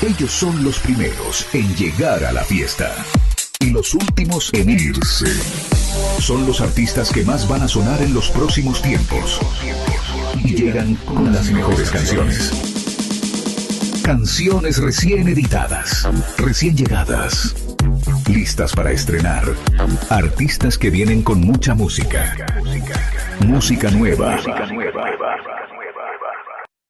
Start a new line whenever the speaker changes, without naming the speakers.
Ellos son los primeros en llegar a la fiesta y los últimos en irse. Son los artistas que más van a sonar en los próximos tiempos y llegan con las mejores canciones. Canciones recién editadas, recién llegadas, listas para estrenar. Artistas que vienen con mucha música. Música nueva.